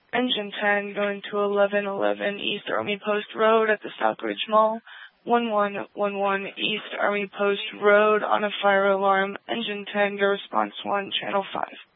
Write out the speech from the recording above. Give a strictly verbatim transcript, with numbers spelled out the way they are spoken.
Engine ten going to eleven eleven East Army Post Road at the Southridge Mall. one one one one East Army Post Road on a fire alarm. Engine ten, your response one, Channel five.